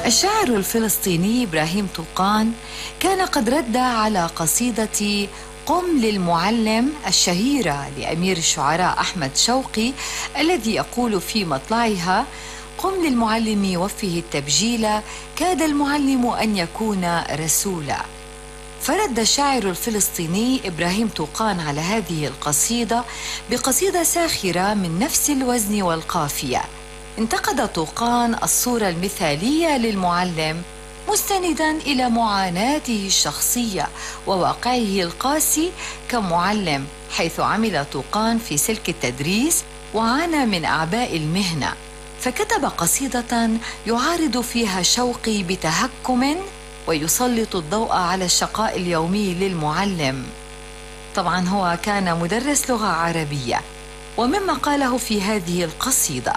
الشاعر الفلسطيني إبراهيم طوقان كان قد رد على قصيدة قم للمعلم الشهيرة لأمير الشعراء أحمد شوقي، الذي يقول في مطلعها: قم للمعلم وفه التبجيل، كاد المعلم أن يكون رسولا. فرد الشاعر الفلسطيني إبراهيم طوقان على هذه القصيدة بقصيدة ساخرة من نفس الوزن والقافية. انتقد طوقان الصورة المثالية للمعلم، مستندا إلى معاناته الشخصية وواقعه القاسي كمعلم، حيث عمل طوقان في سلك التدريس وعانى من أعباء المهنة، فكتب قصيدة يعارض فيها شوقي بتهكم ويسلط الضوء على الشقاء اليومي للمعلم. طبعا هو كان مدرس لغة عربية، ومما قاله في هذه القصيدة: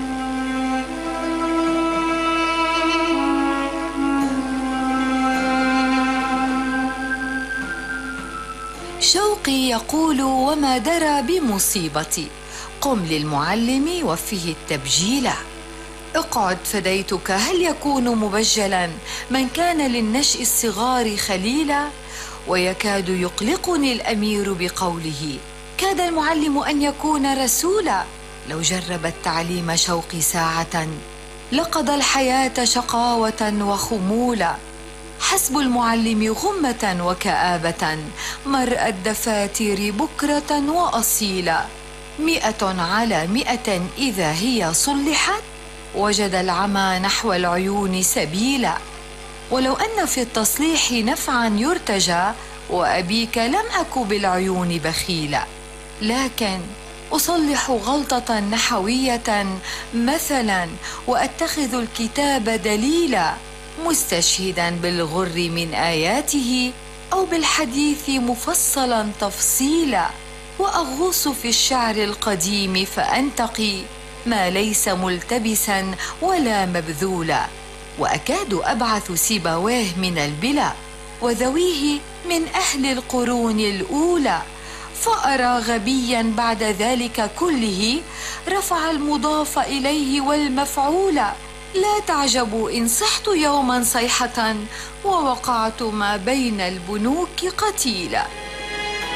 شوقي يقول وما درى بمصيبتي، قم للمعلم وفه التبجيل. اقعد فديتك، هل يكون مبجلا من كان للنشء الصغار خليلا؟ ويكاد يقلقني الأمير بقوله: كاد المعلم أن يكون رسولا. لو جرب التعليم شوقي ساعة لقضى الحياة شقاوة وخمولا. حسب المعلم غمة وكآبة، مرء الدفاتر بكرة وأصيلا. 100 على 100 إذا هي صلحت، وجد العمى نحو العيون سبيلا. ولو أن في التصليح نفعا يرتجى، وأبيك لم أك بالعيون بخيلا. لكن أصلح غلطة نحوية مثلا، وأتخذ الكتاب دليلا، مستشهدا بالغر من آياته أو بالحديث مفصلا تفصيلا. وأغوص في الشعر القديم فأنتقي ما ليس ملتبسا ولا مبذولا. وأكاد أبعث سيبويه من البلا، وذويه من أهل القرون الأولى، فأرى غبيا بعد ذلك كله رفع المضاف إليه والمفعول. لا تعجبوا إن صحت يوما صيحة، ووقعت ما بين البنوك قتيلا.